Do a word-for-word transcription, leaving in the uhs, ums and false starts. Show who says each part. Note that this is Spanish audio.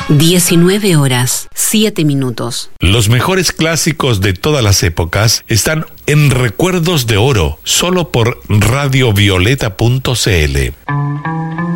Speaker 1: diecinueve horas, siete minutos.
Speaker 2: Los mejores clásicos de todas las épocas están en Recuerdos de Oro, solo por radiovioleta punto c l.